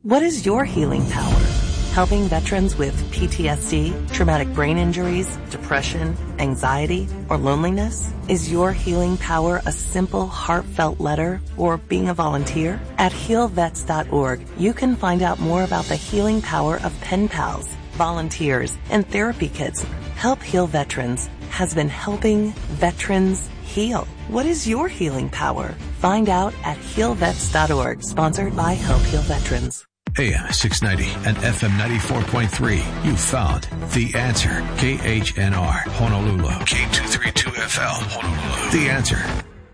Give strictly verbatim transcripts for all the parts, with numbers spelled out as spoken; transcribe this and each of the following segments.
What is your healing power? Helping veterans with P T S D, traumatic brain injuries, depression, anxiety, or loneliness? Is your healing power a simple, heartfelt letter or being a volunteer? At heal vets dot org, you can find out more about the healing power of pen pals, volunteers, and therapy kits. Help Heal Veterans has been helping veterans heal. What is your healing power? Find out at heal vets dot org, sponsored by Help Heal Veterans. A M six ninety and F M ninety-four point three. You found The Answer. K H N R, Honolulu. K two thirty-two F L, Honolulu. The Answer.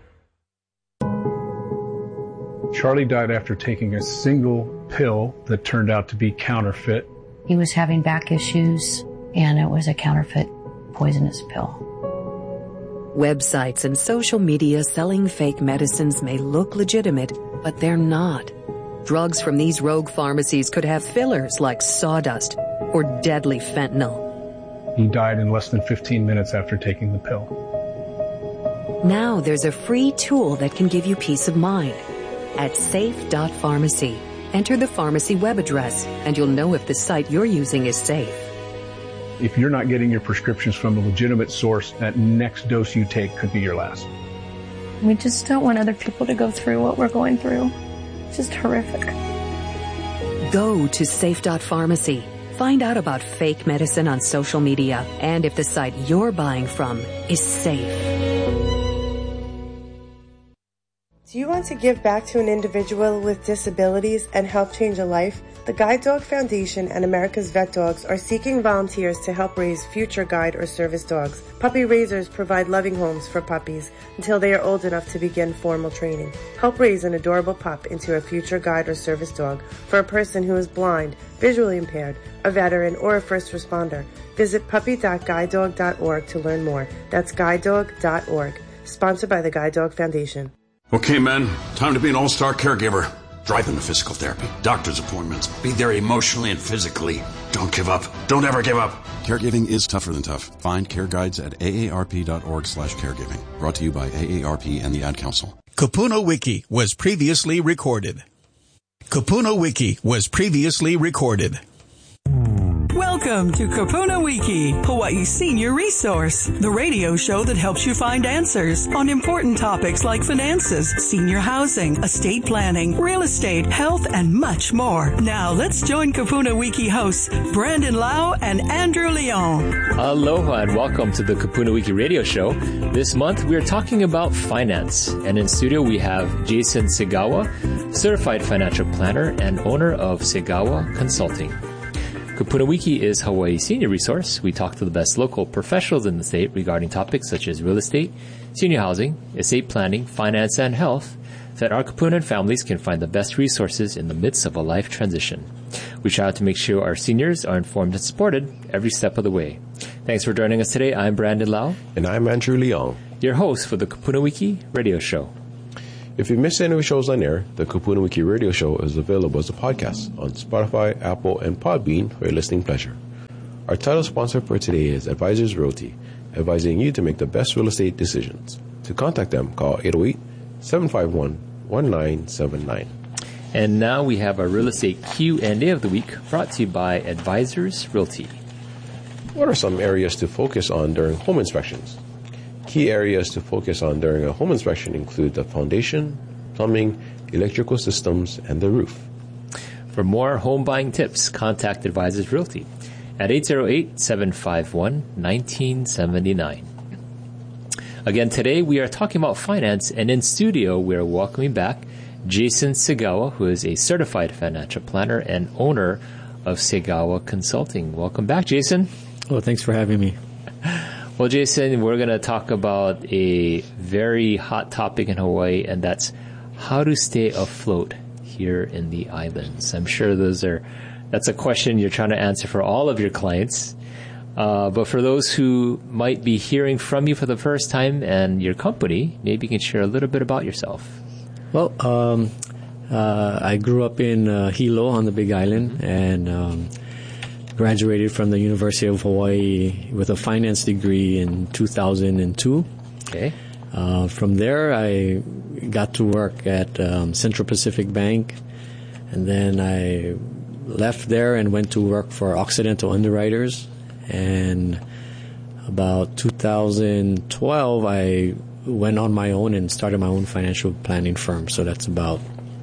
Charlie died after taking a single pill that turned out to be counterfeit. He was having back issues, and it was a counterfeit poisonous pill. Websites and social media selling fake medicines may look legitimate, but they're not. Drugs from these rogue pharmacies could have fillers like sawdust or deadly fentanyl. He died in less than fifteen minutes after taking the pill. Now there's a free tool that can give you peace of mind. At safe dot pharmacy, enter the pharmacy web address and you'll know if the site you're using is safe. If you're not getting your prescriptions from a legitimate source, that next dose you take could be your last. We just don't want other people to go through what we're going through. It's just horrific. Go to safe dot pharmacy. Find out about fake medicine on social media and if the site you're buying from is safe. Do you want to give back to an individual with disabilities and help change a life? The Guide Dog Foundation and America's Vet Dogs are seeking volunteers to help raise future guide or service dogs. Puppy raisers provide loving homes for puppies until they are old enough to begin formal training. Help raise an adorable pup into a future guide or service dog for a person who is blind, visually impaired, a veteran, or a first responder. Visit puppy dot guide dog dot org to learn more. That's guide dog dot org. Sponsored by the Guide Dog Foundation. Okay, men, time to be an all-star caregiver. Drive them to physical therapy, doctor's appointments, be there emotionally and physically. Don't give up. Don't ever give up. Caregiving is tougher than tough. Find care guides at A A R P dot org slash caregiving. Brought to you by A A R P and the Ad Council. Kupuna Wiki was previously recorded. Kupuna Wiki was previously recorded. Welcome to Kupuna Wiki, Hawaii's senior resource, the radio show that helps you find answers on important topics like finances, senior housing, estate planning, real estate, health, and much more. Now let's join Kupuna Wiki hosts Brandon Lau and Andrew Leon. Aloha and welcome to the Kupuna Wiki radio show. This month we are talking about finance, and in studio we have Jason Segawa, certified financial planner and owner of Segawa Consulting. Kupuna Wiki is Hawaii's senior resource. We talk to the best local professionals in the state regarding topics such as real estate, senior housing, estate planning, finance, and health, so that our Kupunan families can find the best resources in the midst of a life transition. We try to make sure our seniors are informed and supported every step of the way. Thanks for joining us today. I'm Brandon Lau. And I'm Andrew Leong, your host for the Kupuna Wiki radio show. If you missed any of the shows on air, the Kupuna Wiki radio show is available as a podcast on Spotify, Apple, and Podbean for your listening pleasure. Our title sponsor for today is Advisors Realty, advising you to make the best real estate decisions. To contact them, call eight oh eight, seven five one, one nine seven nine. And now we have our real estate Q and A of the week, brought to you by Advisors Realty. What are some areas to focus on during home inspections? Key areas to focus on during a home inspection include the foundation, plumbing, electrical systems, and the roof. For more home buying tips, contact Advisors Realty at eight oh eight, seven five one, one nine seven nine. Again, today we are talking about finance, and in studio we are welcoming back Jason Segawa, who is a certified financial planner and owner of Segawa Consulting. Welcome back, Jason. Oh, thanks for having me. Well, Jason, we're going to talk about a very hot topic in Hawaii, and that's how to stay afloat here in the islands. I'm sure those are that's a question you're trying to answer for all of your clients. Uh, but for those who might be hearing from you for the first time and your company, maybe you can share a little bit about yourself. Well, um, uh, I grew up in uh, Hilo on the Big Island, and um, graduated from the University of Hawaii with a finance degree in two thousand two. Okay. Uh, from there, I got to work at um, Central Pacific Bank And then I left there and went to work for Occidental Underwriters. And about two thousand twelve, I went on my own and started my own financial planning firm. So that's about,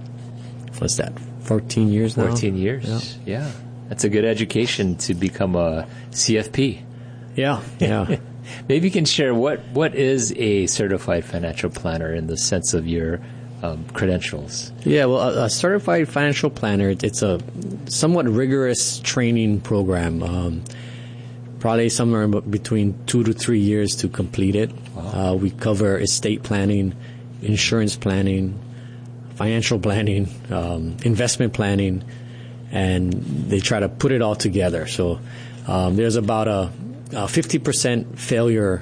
what's that, fourteen years now? fourteen years, yeah. yeah. That's a good education to become a C F P. Yeah, yeah. Maybe you can share what, what is a certified financial planner in the sense of your um, credentials? Yeah, well, a, a certified financial planner, it's a somewhat rigorous training program. Um, probably somewhere between two to three years to complete it. Wow. Uh, we cover estate planning, insurance planning, financial planning, um, investment planning, and they try to put it all together. So um, there's about a, a fifty percent failure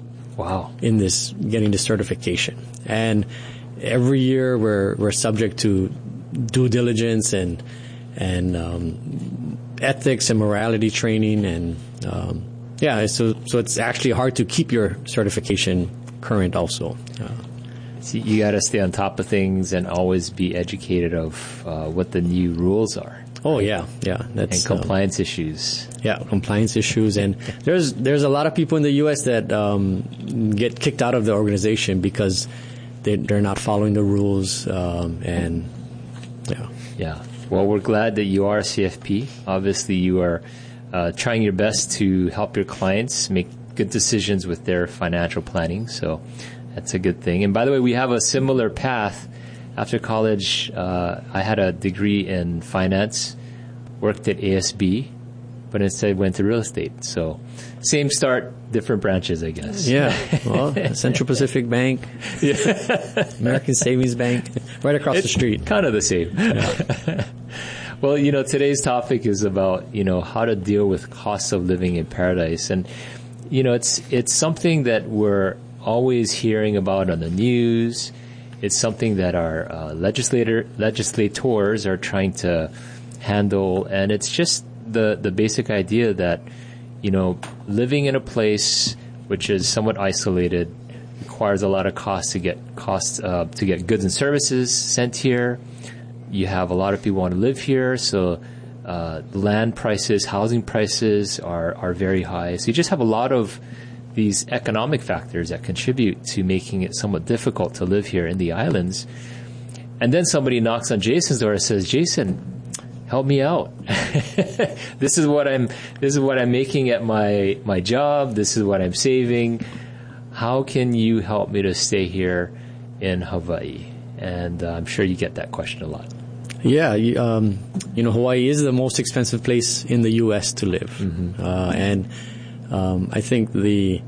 wow. in this getting the certification. And every year we're we're subject to due diligence and and um, ethics and morality training, and um, yeah, so so it's actually hard to keep your certification current also. Uh, so you got to stay on top of things and always be educated of uh, what the new rules are. Oh yeah, yeah, that's and compliance um, issues. Yeah, compliance issues, and there's there's a lot of people in the U S that um, get kicked out of the organization because they they're not following the rules, um, and yeah, yeah. Well, we're glad that you are a C F P. Obviously, you are uh, trying your best to help your clients make good decisions with their financial planning. So that's a good thing. And by the way, we have a similar path. After college, uh, I had a degree in finance, worked at A S B, but instead went to real estate. So same start, different branches, I guess. Yeah. Well, Central Pacific Bank, yeah. American Savings Bank, right across it's the street. Kind of the same. Yeah. Well, you know, today's topic is about, you know, how to deal with costs of living in paradise. And, you know, it's it's something that we're always hearing about on the news. It's something that our uh, legislator legislators are trying to handle, and it's just the the basic idea that, you know, living in a place which is somewhat isolated requires a lot of cost to get costs uh, to get goods and services sent here. You have a lot of people want to live here, so uh, land prices, housing prices are are very high. So you just have a lot of these economic factors that contribute to making it somewhat difficult to live here in the islands. And then somebody knocks on Jason's door and says, "Jason, help me out. This is what I'm this is what I'm making at my my job. This is what I'm saving. How can you help me to stay here in Hawaii?" And uh, I'm sure you get that question a lot. Yeah, you, um, you know, Hawaii is the most expensive place in the U S to live, mm-hmm. uh, and um, I think the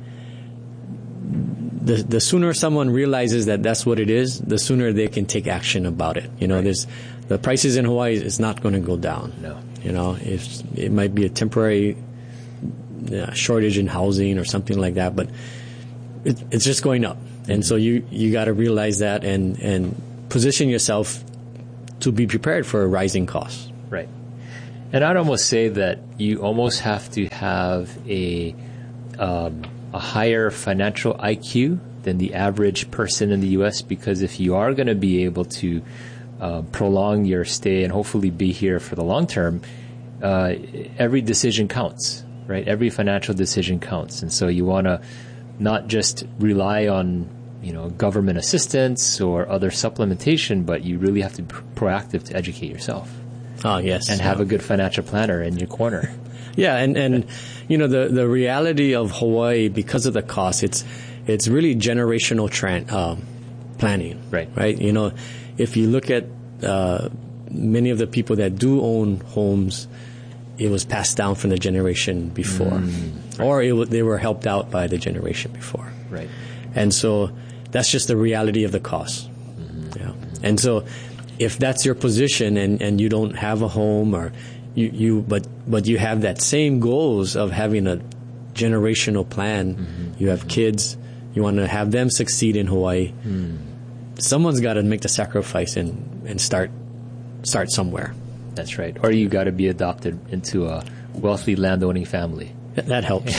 The, the sooner someone realizes that that's what it is, the sooner they can take action about it. You know, right. there's the prices in Hawaii is not going to go down. No. You know, if it might be a temporary uh, shortage in housing or something like that, but it, it's just going up. Mm-hmm. And so you, you got to realize that and, and position yourself to be prepared for rising costs. Right. And I'd almost say that you almost have to have a, um, a higher financial I Q than the average person in the U S, because if you are going to be able to uh, prolong your stay and hopefully be here for the long term, uh, every decision counts, right? Every financial decision counts. And so you want to not just rely on, you know, government assistance or other supplementation, but you really have to be proactive to educate yourself. Oh, yes. And have yeah. a good financial planner in your corner. Yeah, and, and you know, the, the reality of Hawaii, because of the cost, it's it's really generational tra- um, planning. Right. Right? You know, if you look at uh, many of the people that do own homes, it was passed down from the generation before. Mm, right. Or it w- they were helped out by the generation before. Right. And so that's just the reality of the cost. Mm-hmm. Yeah. And so if that's your position and, and you don't have a home or You, you, but but you have that same goals of having a generational plan. Mm-hmm. You have kids. You want to have them succeed in Hawaii. Mm. Someone's got to make the sacrifice and, and start start somewhere. That's right. Or you got to be adopted into a wealthy landowning family. That helps.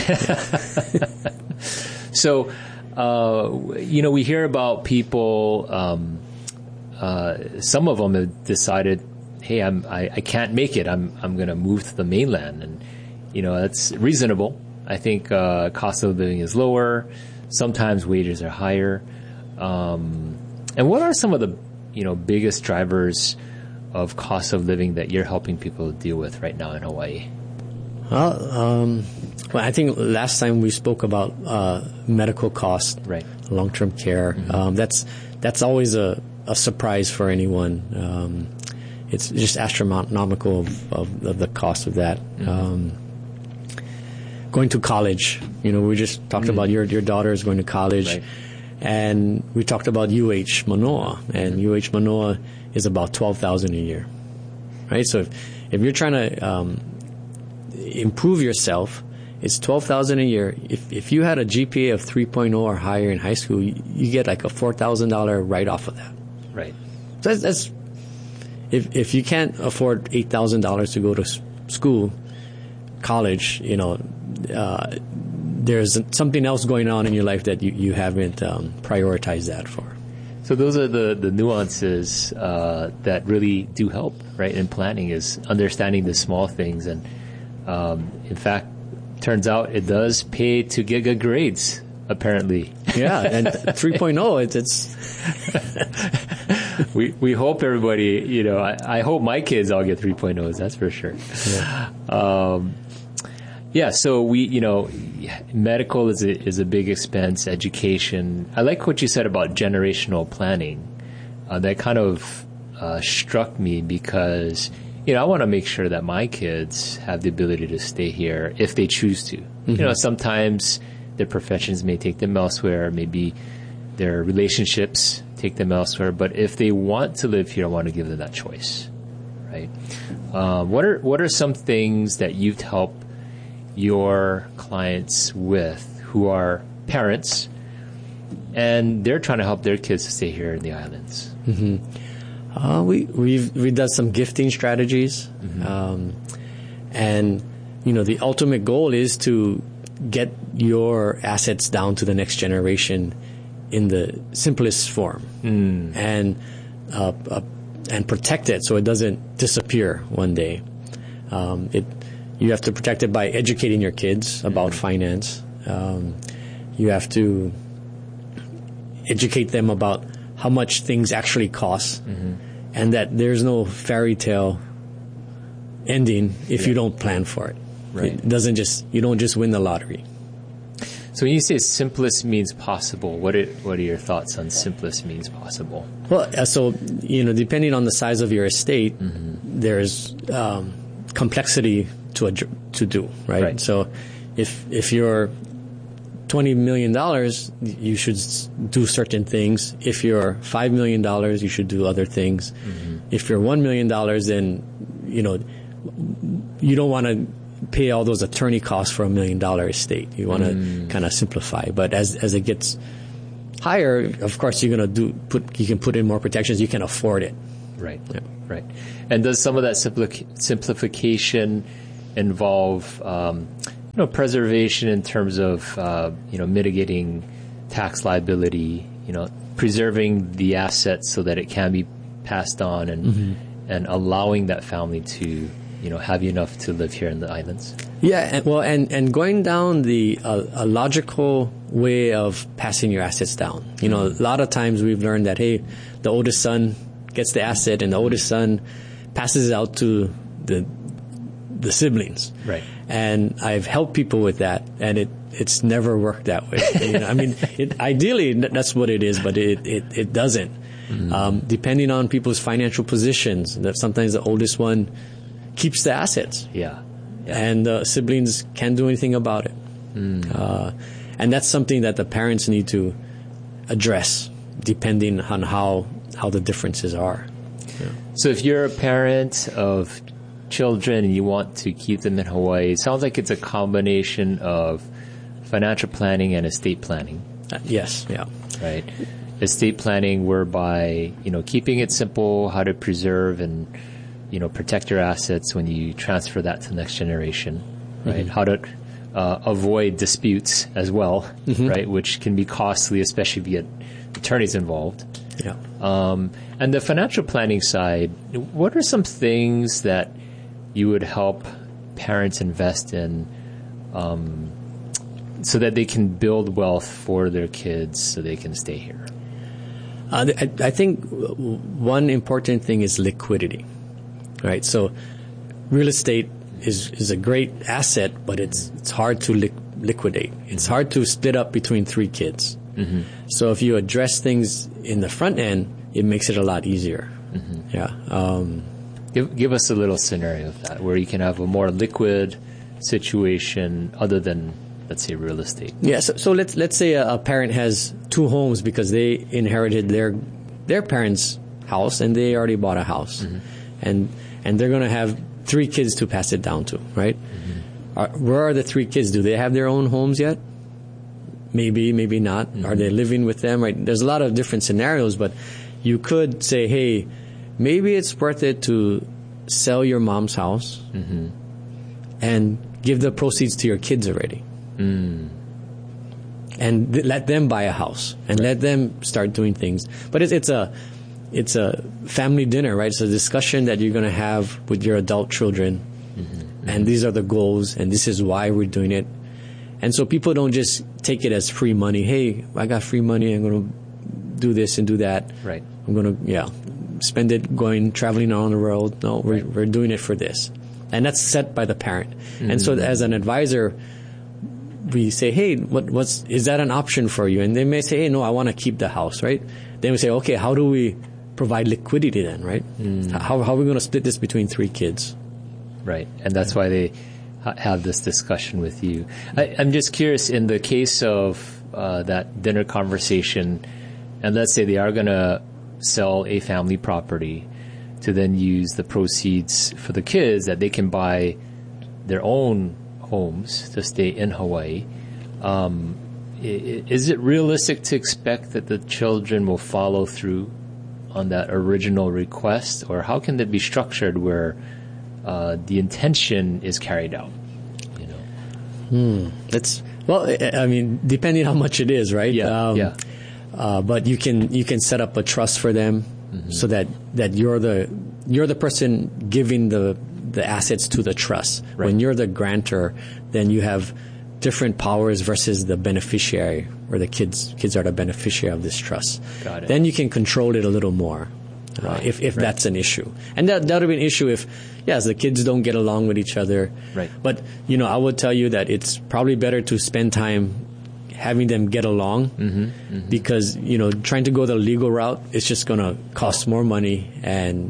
So, uh, you know, we hear about people. Um, uh, some of them have decided hey, I'm, I, I can't make it. I'm, I'm going to move to the mainland. And, you know, that's reasonable. I think, uh, cost of living is lower. Sometimes wages are higher. Um, and what are some of the, you know, biggest drivers of cost of living that you're helping people deal with right now in Hawaii? Well, um, well, I think last time we spoke about uh, medical costs, right? Long-term care. Mm-hmm. Um, that's that's always a, a surprise for anyone. Um, it's just astronomical of, of, of the cost of that. Mm-hmm. Um, going to college, you know, we just talked mm-hmm. about your your daughter is going to college, right. And we talked about U H Manoa, and mm-hmm. U H Manoa is about twelve thousand a year, right? So if if you're trying to um, improve yourself, it's twelve thousand a year. If if you had a G P A of three point oh or higher in high school, you, you get like a four thousand dollar write off of that. Right. So that's, that's if if you can't afford eight thousand dollars to go to school, college, you know, uh, there's something else going on in your life that you you haven't um, prioritized that for. So those are the, the nuances uh, that really do help, right, in planning, is understanding the small things. And um, in fact, turns out it does pay to get good grades, apparently. Yeah, and three point oh, it's... it's we we hope everybody, you know, I, I hope my kids all get three point ohs, that's for sure. Yeah. Um, yeah, so we, you know, medical is a, is a big expense, education. I like what you said about generational planning. Uh, that kind of uh, struck me because, you know, I want to make sure that my kids have the ability to stay here if they choose to. Mm-hmm. You know, sometimes their professions may take them elsewhere, maybe their relationships take them elsewhere, but if they want to live here, I want to give them that choice, right? Uh, what are what are some things that you've helped your clients with who are parents and they're trying to help their kids to stay here in the islands? Mm-hmm. Uh, we, we've, we've done some gifting strategies. Mm-hmm. Um, and, you know, the ultimate goal is to get your assets down to the next generation in the simplest form mm. and, uh, uh, and protect it so it doesn't disappear one day. Um, it, You have to protect it by educating your kids about mm-hmm. finance. Um, you have to educate them about how much things actually cost, mm-hmm. and that there's no fairy tale ending if yeah. you don't plan for it. Right. It doesn't just you don't just win the lottery. So when you say simplest means possible, what are, what are your thoughts on simplest means possible? Well, uh, so you know, depending on the size of your estate, mm-hmm. there's um, complexity to a, to do, right? right? So if if you're twenty million dollars, you should do certain things. If you're five million dollars, you should do other things. Mm-hmm. If you're one million dollars, then, you know, you don't want to pay all those attorney costs for a million dollar estate. You want to mm. kind of simplify. But as as it gets higher, of course, you're going to do put you can put in more protections. You can afford it. Right, yeah. right. And does some of that simpli- simplification involve, um, you know, preservation in terms of, uh, you know, mitigating tax liability, you know, preserving the assets so that it can be passed on and mm-hmm. and allowing that family to, you know, have enough to live here in the islands? Yeah, and, well, and, and going down the uh, a logical way of passing your assets down. You know, a lot of times we've learned that, hey, the oldest son gets the asset and the oldest son passes it out to the the siblings. Right. And I've helped people with that, and it it's never worked that way. You know, I mean, it, ideally that's what it is, but it it, it doesn't. Mm-hmm. Um, depending on people's financial positions, that sometimes the oldest one keeps the assets. Yeah. yeah. And the siblings can't do anything about it. Mm. Uh, and that's something that the parents need to address, depending on how how the differences are. Yeah. So if you're a parent of children and you want to keep them in Hawaii, it sounds like it's a combination of financial planning and estate planning. Uh, yes, yeah. Right. Estate planning whereby, you know, keeping it simple, how to preserve and, you know, protect your assets when you transfer that to the next generation, right? Mm-hmm. How to uh, avoid disputes as well, mm-hmm. right? Which can be costly, especially if you get attorneys involved. Yeah. Um, and the financial planning side, what are some things that you would help parents invest in um, so that they can build wealth for their kids so they can stay here? Uh, I, I think one important thing is liquidity, right? So real estate is, is a great asset, but it's it's hard to li- liquidate. It's hard to split up between three kids. Mm-hmm. So if you address things in the front end, it makes it a lot easier. Mm-hmm. Yeah. Um, give give us a little scenario of that, where you can have a more liquid situation other than, let's say, real estate. Yeah. So, so let's let's say a, a parent has two homes because they inherited their their parents' house and they already bought a house, mm-hmm. and and they're going to have three kids to pass it down to, right? Mm-hmm. Are, where are the three kids? Do they have their own homes yet? Maybe, maybe not. Mm-hmm. Are they living with them? Right? There's a lot of different scenarios, but you could say, hey, maybe it's worth it to sell your mom's house mm-hmm. and give the proceeds to your kids already. Mm. And th- let them buy a house and right. let them start doing things. But it's, it's a it's a family dinner, right? It's a discussion that you're going to have with your adult children. Mm-hmm. And these are the goals, and this is why we're doing it. And so people don't just take it as free money. Hey, I got free money. I'm going to do this and do that. Right. I'm going to, yeah, spend it going traveling around the world. No, we're, right. we're doing it for this. And that's set by the parent. Mm-hmm. And so as an advisor, we say, hey, what, what's, is that an option for you? And they may say, hey, no, I want to keep the house, right? Then we say, okay, how do we provide liquidity then, right? Mm. How, how are we going to split this between three kids? Right. And that's why they ha- have this discussion with you. I, I'm just curious, in the case of uh, that dinner conversation, and let's say they are going to sell a family property to then use the proceeds for the kids, that they can buy their own homes to stay in Hawaii. Um, is it realistic to expect that the children will follow through on that original request, or how can that be structured where uh, the intention is carried out? You know, hmm. It's well, I mean, depending how much it is, right? Yeah, um, yeah. Uh, but you can you can set up a trust for them, mm-hmm. so that, that you're the you're the person giving the the assets to the trust. Right. When you're the grantor, then you have different powers versus the beneficiary, where the kids kids are the beneficiary of this trust. Got it. Then you can control it a little more, right. uh, if if right. that's an issue. And that that would be an issue if, yes, the kids don't get along with each other. Right. But, you know, I would tell you that it's probably better to spend time having them get along, mm-hmm, mm-hmm. because, you know, trying to go the legal route, it's just going to cost more money, and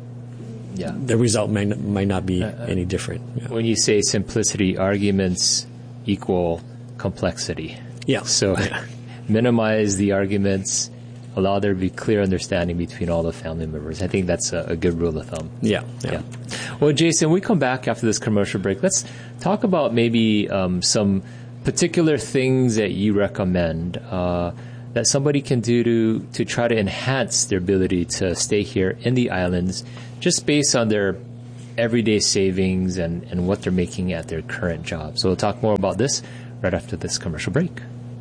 yeah. the result might, might not be uh, any different. Yeah. When you say simplicity, arguments equal complexity. Yeah. So yeah. minimize the arguments, allow there to be clear understanding between all the family members. I think that's a, a good rule of thumb. Yeah, yeah. yeah. Well, Jason, we come back after this commercial break. Let's talk about maybe um, some particular things that you recommend uh, that somebody can do to, to try to enhance their ability to stay here in the islands, just based on their everyday savings and, and what they're making at their current job. So we'll talk more about this right after this commercial break.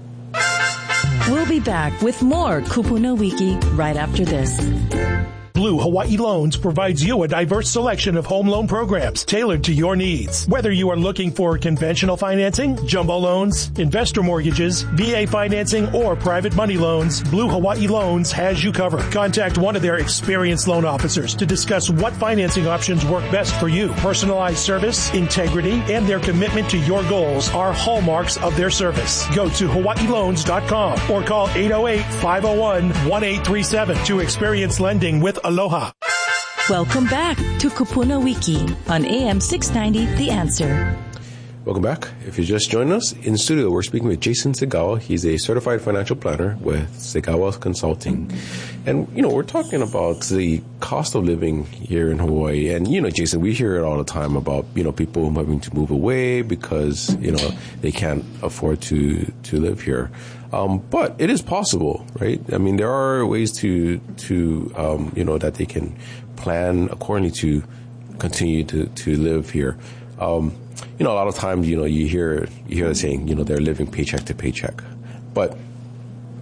We'll be back with more Kupuna Wiki right after this. Blue Hawaii Loans provides you a diverse selection of home loan programs tailored to your needs. Whether you are looking for conventional financing, jumbo loans, investor mortgages, V A financing, or private money loans, Blue Hawaii Loans has you covered. Contact one of their experienced loan officers to discuss what financing options work best for you. Personalized service, integrity, and their commitment to your goals are hallmarks of their service. Go to hawaii loans dot com or call eight oh eight, five oh one, one eight three seven to experience lending with Aloha. Welcome back to Kupuna Wiki on A M six ninety, The Answer. Welcome back. If you're just joining us, in studio we're speaking with Jason Segawa. He's a certified financial planner with Segawa Consulting. And, you know, we're talking about the cost of living here in Hawaii. And, you know, Jason, we hear it all the time about, you know, people having to move away because, you know, they can't afford to, to live here. Um, but it is possible, right? I mean, there are ways to, to, um, you know, that they can plan accordingly to continue to, to live here. Um, you know, a lot of times, you know, you hear, you hear the saying, you know, they're living paycheck to paycheck. But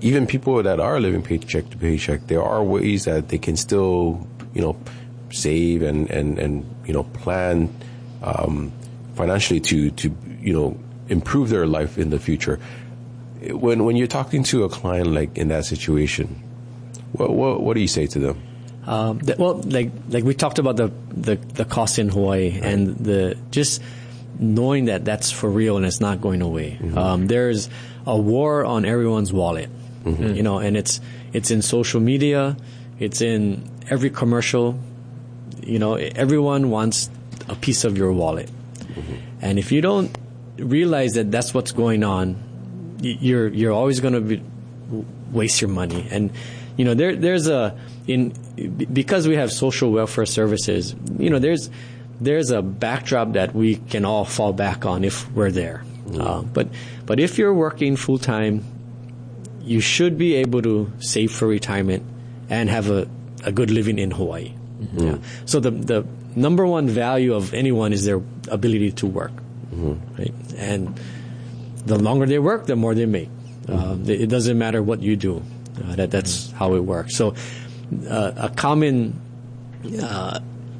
even people that are living paycheck to paycheck, there are ways that they can still, you know, save and, and, and you know, plan um, financially to, to, you know, improve their life in the future. When when you're talking to a client like in that situation, what what, what do you say to them? Um, th- well, like like we talked about the the, the cost in Hawaii, right. And the just knowing that that's for real and it's not going away. Mm-hmm. Um, there's a war on everyone's wallet, mm-hmm. you know, and it's it's in social media, it's in every commercial. You know, everyone wants a piece of your wallet, mm-hmm. and if you don't realize that that's what's going on, you're you're always going to be, waste your money. And you know, there there's a in because we have social welfare services. You know, there's there's a backdrop that we can all fall back on if we're there. Mm-hmm. Uh, but but if you're working full time, you should be able to save for retirement and have a, a good living in Hawaii. Mm-hmm. Yeah. So the the number one value of anyone is their ability to work. Mm-hmm. Right? And the longer they work, the more they make. Mm-hmm. Uh, it doesn't matter what you do. Uh, that that's mm-hmm. how it works. So uh, a common uh,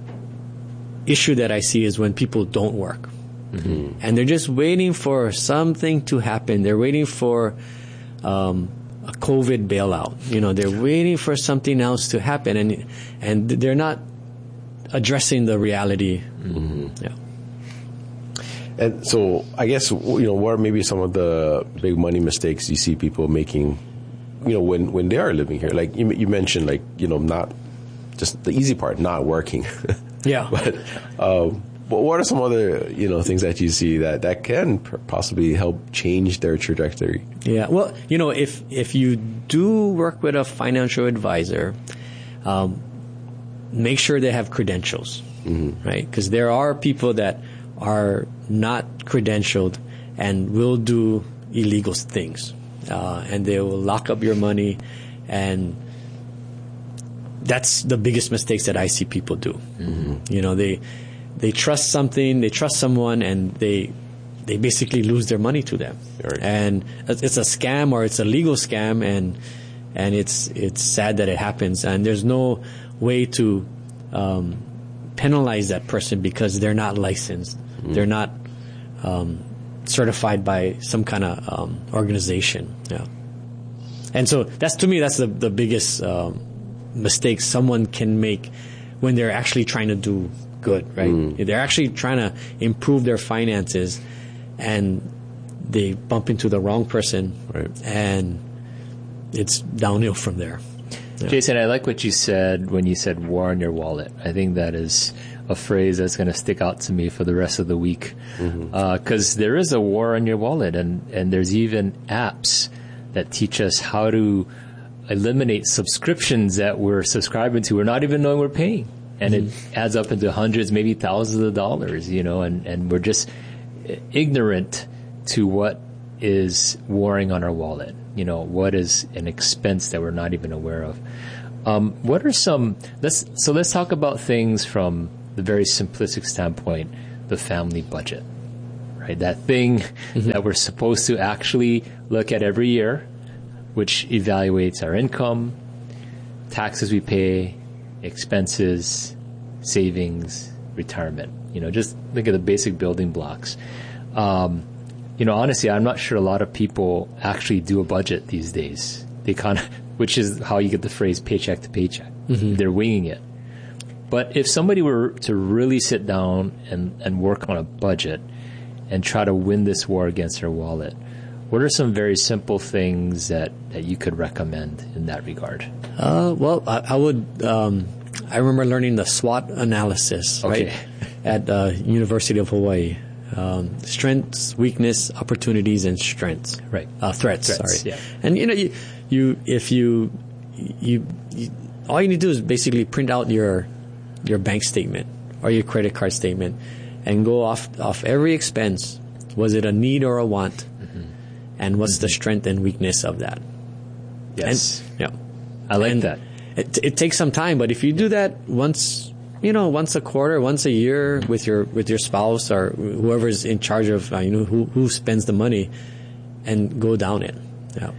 issue that I see is when people don't work, mm-hmm. and they're just waiting for something to happen. They're waiting for um, a COVID bailout. You know, they're waiting for something else to happen, and and they're not addressing the reality. Mm-hmm. Yeah. And so, I guess, you know, what are maybe some of the big money mistakes you see people making, you know, when, when they are living here? Like you, you mentioned, like, you know, not just the easy part, not working. Yeah. But, um, but what are some other, you know, things that you see that, that can possibly help change their trajectory? Yeah. Well, you know, if, if you do work with a financial advisor, um, make sure they have credentials, mm-hmm. right? Because there are people that are not credentialed and will do illegal things. Uh, and they will lock up your money, and that's the biggest mistakes that I see people do. Mm-hmm. You know, they they trust something, they trust someone, and they they basically lose their money to them. Right. And it's a scam, or it's a legal scam, and and it's it's sad that it happens. And there's no way to um, penalize that person because they're not licensed. Mm-hmm. They're not um, certified by some kind of um, organization. Yeah. And so that's, to me, that's the, the biggest um, mistake someone can make when they're actually trying to do good, right? Mm. They're actually trying to improve their finances, and they bump into the wrong person, right. And it's downhill from there. Yeah. Jason, I like what you said when you said war on your wallet. I think that is a phrase that's going to stick out to me for the rest of the week. Because mm-hmm. uh, there is a war on your wallet, and, and there's even apps that teach us how to eliminate subscriptions that we're subscribing to. We're not even knowing we're paying. And mm-hmm. it adds up into hundreds, maybe thousands of dollars, you know, and, and we're just ignorant to what is warring on our wallet. You know, what is an expense that we're not even aware of. Um, what are some, let's, so let's talk about things from the very simplistic standpoint, the family budget, right? That thing mm-hmm. that we're supposed to actually look at every year, which evaluates our income, taxes we pay, expenses, savings, retirement. You know, just look at the basic building blocks. Um, you know, honestly, I'm not sure a lot of people actually do a budget these days. They kind of, which is how you get the phrase paycheck to paycheck. Mm-hmm. They're winging it. But if somebody were to really sit down and, and work on a budget and try to win this war against their wallet, what are some very simple things that, that you could recommend in that regard? Uh, well, I, I would, um, I remember learning the SWOT analysis, okay. right, at uh, University of Hawaii. Um, strengths, weakness, opportunities, and strengths. Right. Uh, threats, threats, sorry. Yeah. And, you know, you, you if you, you, you, all you need to do is basically print out your, your bank statement or your credit card statement and go off, off every expense. Was it a need or a want? Mm-hmm. And what's mm-hmm. the strength and weakness of that? Yes. And, yeah. I like and that. It, it takes some time, but if you do that once, you know, once a quarter, once a year with your with your spouse or whoever's in charge of, uh, you know, who who spends the money, and go down it. Yeah.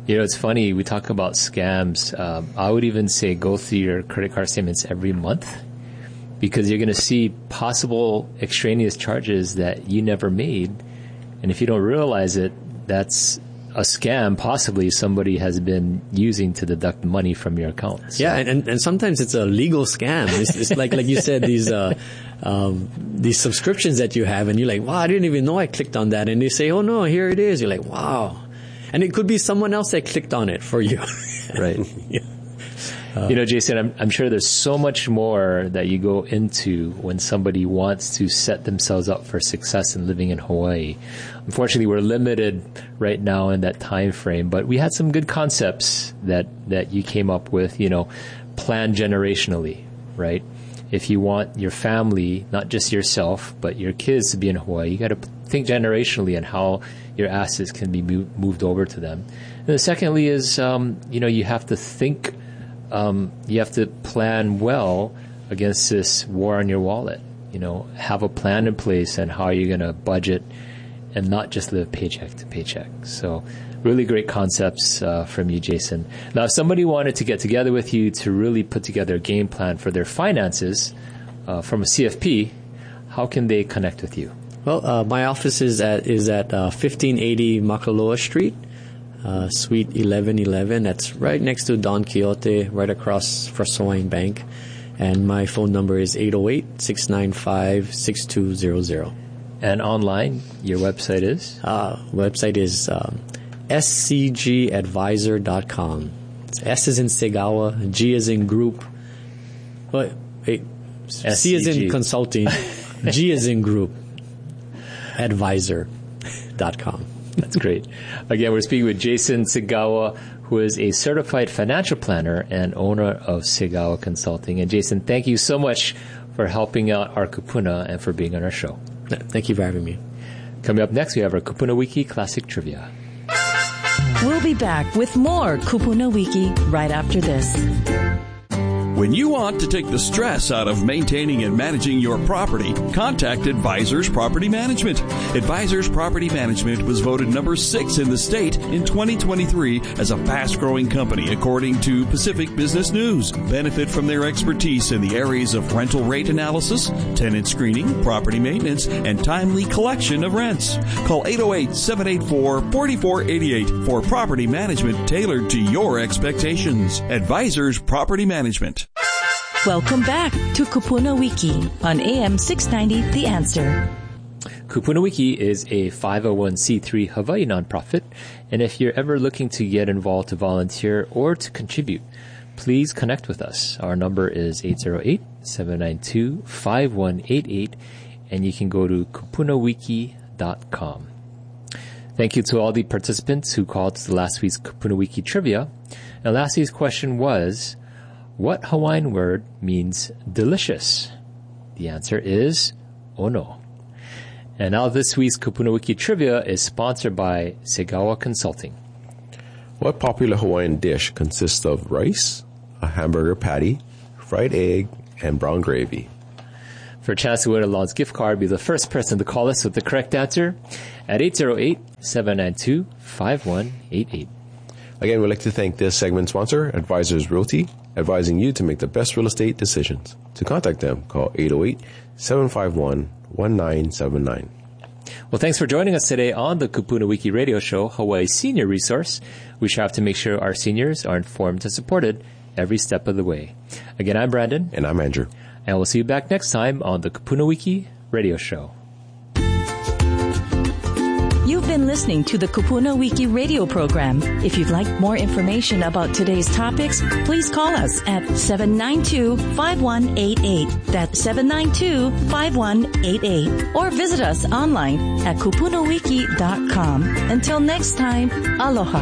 You know, it's funny, we talk about scams. Um, I would even say go through your credit card statements every month, because you're going to see possible extraneous charges that you never made. And if you don't realize it, that's a scam possibly somebody has been using to deduct money from your account. So. Yeah, and, and sometimes it's a legal scam. It's, it's like like you said, these uh, um, these subscriptions that you have, and you're like, wow, I didn't even know I clicked on that. And they say, oh, no, here it is. You're like, wow. And it could be someone else that clicked on it for you. Right. Yeah. Uh, you know, Jason, I'm, I'm sure there's so much more that you go into when somebody wants to set themselves up for success in living in Hawaii. Unfortunately, we're limited right now in that time frame, but we had some good concepts that, that you came up with, you know, plan generationally, right? If you want your family, not just yourself, but your kids to be in Hawaii, you got to think generationally on how your assets can be move, moved over to them. And then secondly is, um, you know, you have to think Um, you have to plan well against this war on your wallet. You know, have a plan in place and how you're going to budget and not just live paycheck to paycheck. So really great concepts uh, from you, Jason. Now, if somebody wanted to get together with you to really put together a game plan for their finances uh, from a C F P, how can they connect with you? Well, uh, my office is at, is at uh, fifteen eighty Makaloa Street. Uh, Suite eleven eleven. That's right next to Don Quixote, right across First Hawaiian Bank. And my phone number is eight oh eight, six nine five, six two zero zero. And online, your website is? Uh, website is um, s c g advisor dot com. S is in Segawa, G is in group. What? Wait, C is in consulting, G is in group. advisor dot com. That's great. Again, we're speaking with Jason Segawa, who is a certified financial planner and owner of Segawa Consulting. And Jason, thank you so much for helping out our kupuna and for being on our show. Thank you for having me. Coming up next, we have our Kupuna Wiki Classic Trivia. We'll be back with more Kupuna Wiki right after this. When you want to take the stress out of maintaining and managing your property, contact Advisors Property Management. Advisors Property Management was voted number six in the state in twenty twenty-three as a fast-growing company according to Pacific Business News. Benefit from their expertise in the areas of rental rate analysis, tenant screening, property maintenance, and timely collection of rents. Call eight oh eight, seven eight four, four four eight eight for property management tailored to your expectations. Advisors Property Management. Welcome back to Kupuna Wiki on A M six ninety The Answer. Kupuna Wiki is a five oh one c three Hawaii nonprofit, and if you're ever looking to get involved to volunteer or to contribute, please connect with us. Our number is eight oh eight, seven nine two, five one eight eight, and you can go to kupuna wiki dot com. Thank you to all the participants who called to the last week's Kupuna Wiki trivia. And last week's question was, what Hawaiian word means delicious? The answer is ono. And now this week's Kupuna Wiki trivia is sponsored by Segawa Consulting. What popular Hawaiian dish consists of rice, a hamburger patty, fried egg, and brown gravy? For a chance to win a Lawns gift card, be the first person to call us with the correct answer at eight oh eight, seven nine two, five one eight eight. Again, we'd like to thank this segment sponsor, Advisors Realty, advising you to make the best real estate decisions. To contact them, call eight oh eight, seven five one, one nine seven nine. Well, thanks for joining us today on the Kupuna Wiki Radio Show, Hawaii's senior resource. We strive to make sure our seniors are informed and supported every step of the way. Again, I'm Brandon. And I'm Andrew. And we'll see you back next time on the Kupuna Wiki Radio Show. You've been listening to the Kupuna Wiki radio program. If you'd like more information about today's topics, please call us at seven nine two, five one eight eight. That's seven nine two, five one eight eight. Or visit us online at kupuna wiki dot com. Until next time, aloha.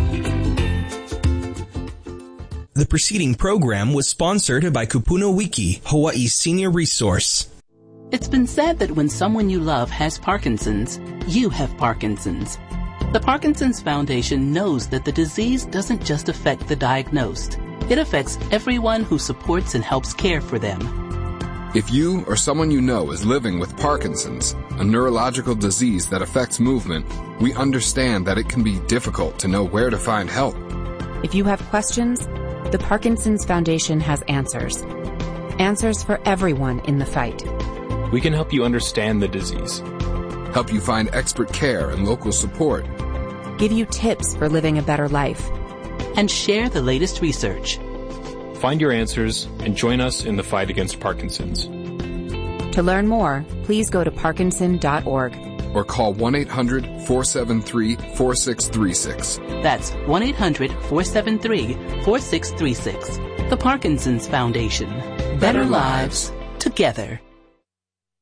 The preceding program was sponsored by Kupuna Wiki, Hawaii's senior resource. It's been said that when someone you love has Parkinson's, you have Parkinson's. The Parkinson's Foundation knows that the disease doesn't just affect the diagnosed. It affects everyone who supports and helps care for them. If you or someone you know is living with Parkinson's, a neurological disease that affects movement, we understand that it can be difficult to know where to find help. If you have questions, the Parkinson's Foundation has answers. Answers for everyone in the fight. We can help you understand the disease, help you find expert care and local support, give you tips for living a better life, and share the latest research. Find your answers and join us in the fight against Parkinson's. To learn more, please go to parkinson dot org or call one eight hundred, four seven three, four six three six. That's one eight hundred, four seven three, four six three six. The Parkinson's Foundation. Better, Better lives together.